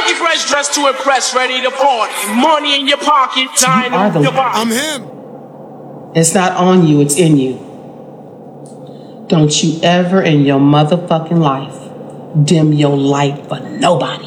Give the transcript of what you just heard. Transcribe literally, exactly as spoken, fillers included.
Funky fresh dressed to impress, ready to party. Money in your pocket, time in your body. I'm him. It's not on you, it's in you. Don't you ever in your motherfucking life dim your light for nobody.